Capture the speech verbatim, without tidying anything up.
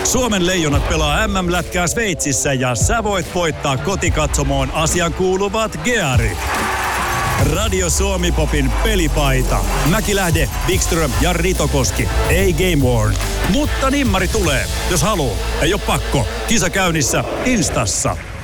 Suomen Leijonat pelaa M M-lätkää Sveitsissä ja sä voit voittaa kotikatsomoon asian kuuluvat gearit. Radio Suomi Popin pelipaita. Mäkilähde, Wikström ja Ritokoski. Ei Game Worn. Mutta nimmari tulee, jos haluu. Ei oo pakko. Kisa käynnissä Instassa.